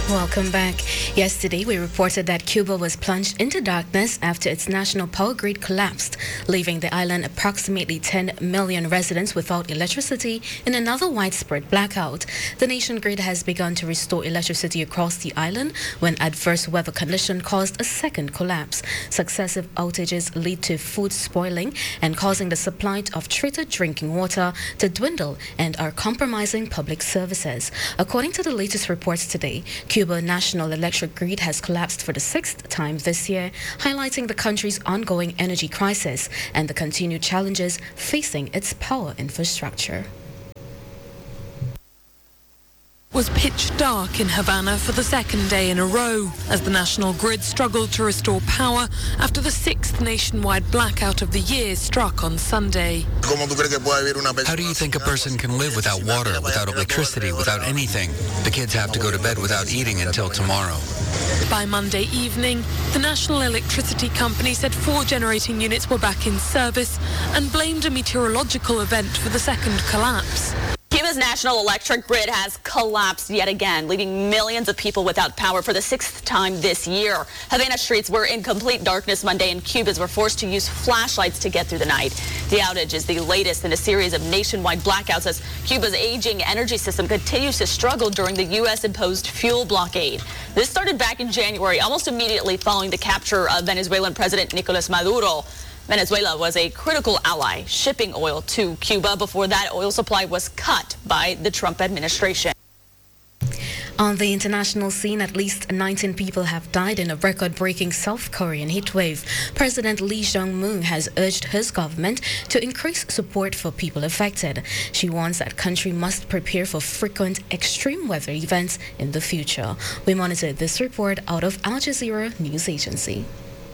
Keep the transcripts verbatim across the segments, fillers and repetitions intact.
Welcome back. Yesterday, we reported that Cuba was plunged into darkness after its national power grid collapsed, leaving the island approximately ten million residents without electricity in another widespread blackout. The nation grid has begun to restore electricity across the island when adverse weather conditions caused a second collapse. Successive outages lead to food spoiling and causing the supply of treated drinking water to dwindle and are compromising public services. According to the latest reports today, Cuba National Electric Grid has collapsed for the sixth time this year, highlighting the country's ongoing energy crisis and the continued challenges facing its power infrastructure. Was pitch dark in Havana for the second day in a row as the national grid struggled to restore power after the sixth nationwide blackout of the year struck on Sunday. How do you think a person can live without water, without electricity, without anything? The kids have to go to bed without eating until tomorrow. By Monday evening, the National Electricity Company said four generating units were back in service and blamed a meteorological event for the second collapse. Cuba's national electric grid has collapsed yet again, leaving millions of people without power for the sixth time this year. Havana streets were in complete darkness Monday, and Cubans were forced to use flashlights to get through the night. The outage is the latest in a series of nationwide blackouts as Cuba's aging energy system continues to struggle during the U S-imposed fuel blockade. This started back in January, almost immediately following the capture of Venezuelan President Nicolas Maduro. Venezuela was a critical ally, shipping oil to Cuba before that oil supply was cut by the Trump administration. On the international scene, at least nineteen people have died in a record-breaking South Korean heatwave. President Lee Jong-moon has urged his government to increase support for people affected. She warns that country must prepare for frequent extreme weather events in the future. We monitor this report out of Al Jazeera News Agency.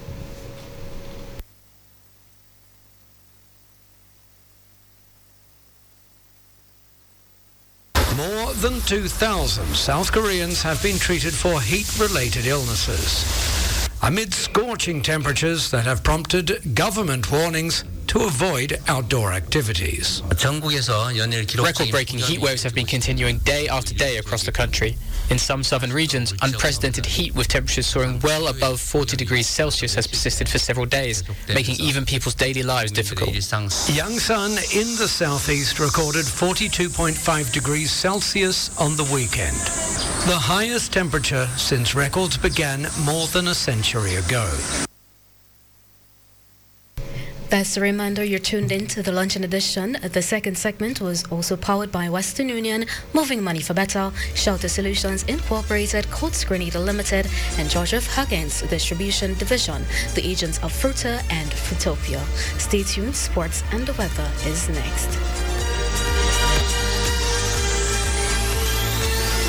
More than two thousand South Koreans have been treated for heat-related illnesses, amid scorching temperatures that have prompted government warnings to avoid outdoor activities. Record-breaking heat waves have been continuing day after day across the country. In some southern regions, unprecedented heat with temperatures soaring well above forty degrees Celsius has persisted for several days, making even people's daily lives difficult. Yangsan in the southeast recorded forty-two point five degrees Celsius on the weekend, the highest temperature since records began more than a century ago. That's a reminder you're tuned in to the Luncheon Edition. The second segment was also powered by Western Union, Moving Money for Better, Shelter Solutions Incorporated, Coats Grenada Limited, and George F. Huggins Distribution Division, the agents of Fruta and Fruitopia. Stay tuned, sports and the weather is next.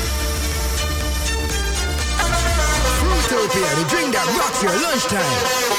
Fruitopia, the drink that rocks your lunchtime.